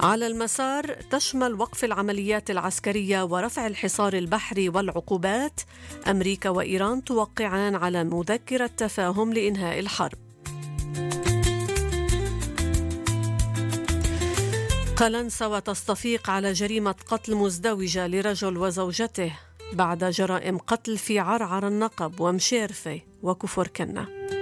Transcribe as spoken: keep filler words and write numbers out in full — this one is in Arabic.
على المسار تشمل وقف العمليات العسكرية ورفع الحصار البحري والعقوبات. أمريكا وإيران توقعان على مذكرة تفاهم لإنهاء الحرب. قلنسوة تستفيق على جريمة قتل مزدوجة لرجل وزوجته بعد جرائم قتل في عرعر النقب ومشيرفي وكفر كنة.